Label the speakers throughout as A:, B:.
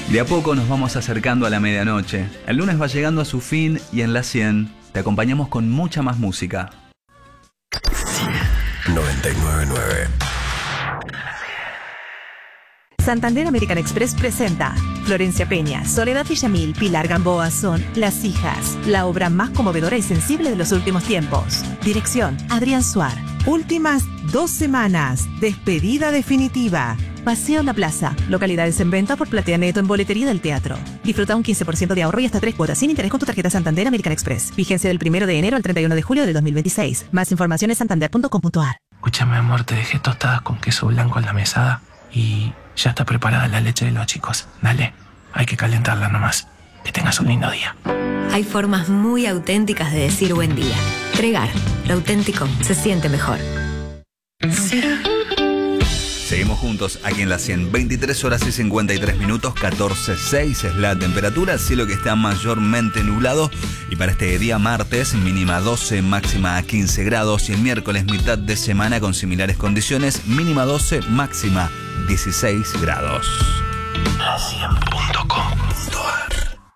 A: De a poco nos vamos acercando a la medianoche. El lunes va llegando a su fin y en la 100 te acompañamos con mucha más música.
B: 99.9.
C: Santander American Express presenta Florencia Peña, Soledad Villamil, Pilar Gamboa son Las Hijas, la obra más conmovedora y sensible de los últimos tiempos. Dirección, Adrián Suar. Últimas 2 semanas, despedida definitiva. Paseo La Plaza, localidades en venta por Platea Neto en boletería del teatro. Disfruta un 15% de ahorro y hasta 3 cuotas sin interés con tu tarjeta Santander American Express. Vigencia del 1 de enero al 31 de julio del 2026. Más información en santander.com.ar.
D: Escúchame, amor, te dejé tostadas con queso blanco en la mesada y ya está preparada la leche de los chicos. Dale, hay que calentarla nomás. Que tengas un lindo día.
E: Hay formas muy auténticas de decir buen día. Tregar, lo auténtico se siente mejor.
A: Seguimos juntos aquí en la 100, 23 horas y 53 minutos, 14.6 es la temperatura, cielo que está mayormente nublado y para este día martes mínima 12, máxima 15 grados y el miércoles mitad de semana con similares condiciones, mínima 12, máxima 16 grados.
B: La100.com.ar.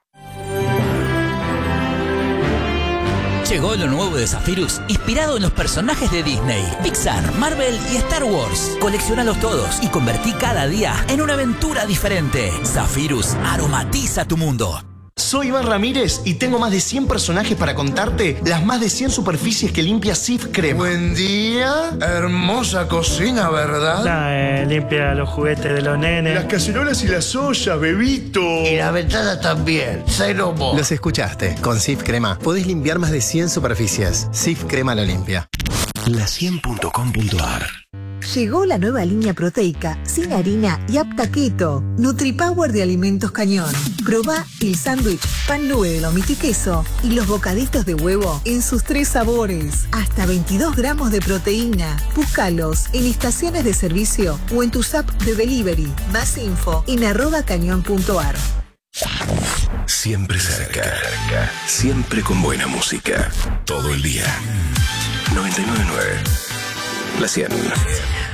F: Llegó lo nuevo de Zephyrus, inspirado en los personajes de Disney, Pixar, Marvel y Star Wars. Colecciónalos todos y convertí cada día en una aventura diferente. Zephyrus aromatiza tu mundo.
G: Soy Iván Ramírez y tengo más de 100 personajes para contarte las más de 100 superficies que limpia Cif Crema.
H: Buen día, hermosa cocina, ¿verdad?
I: Limpia los juguetes de los nenes.
H: Las cacerolas y las ollas, bebito.
J: Y la ventana también, cero mo.
K: Los escuchaste, con Cif Crema podés limpiar más de 100 superficies. Cif Crema lo limpia.
B: La100.com.ar.
L: Llegó la nueva línea proteica, sin harina y apta keto. NutriPower de Alimentos Cañón. Probá el sándwich, pan nube de lomito y queso y los bocaditos de huevo en sus 3 sabores. Hasta 22 gramos de proteína. Búscalos en estaciones de servicio o en tus apps de delivery. Más info en @cañón.ar.
B: Siempre cerca. Siempre con buena música. Todo el día. 99.9. La 100.